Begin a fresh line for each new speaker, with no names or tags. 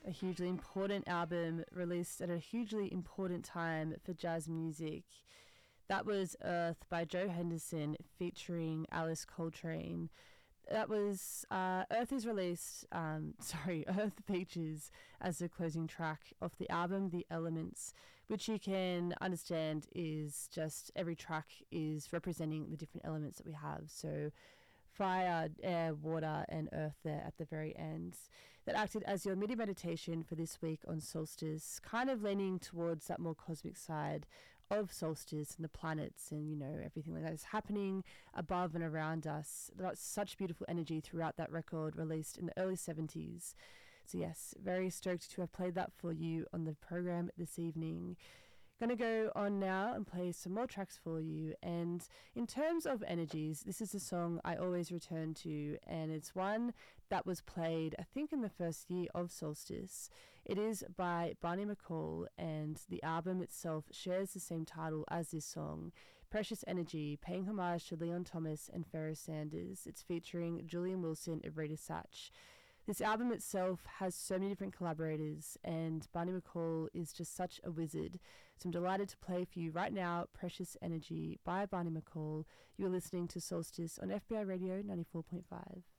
a hugely important album released at a hugely important time for jazz music. That was Earth by Joe Henderson featuring Alice Coltrane. That was Earth is released. Earth features as the closing track of the album, The Elements, which you can understand is just every track is representing the different elements that we have. So fire, air, water, and earth there at the very end. That acted as your MIDI meditation for this week on Solstice, kind of leaning towards that more cosmic side of Solstice and the planets and, you know, everything like that is happening above and around us. That's such beautiful energy throughout that record released in the early 70s. So yes, very stoked to have played that for you on the program this evening. Going to go on now and play some more tracks for you. And in terms of energies, this is a song I always return to, and it's one that was played, I think, in the first year of Solstice. It is by Barney McCall, and the album itself shares the same title as this song, Precious Energy, paying homage to Leon Thomas and Pharoah Sanders. It's featuring Julian Wilson and Rita Satch. This album itself has so many different collaborators, and Barney McCall is just such a wizard. So I'm delighted to play for you right now, Precious Energy by Barney McCall. You're listening to Solstice on FBI Radio 94.5.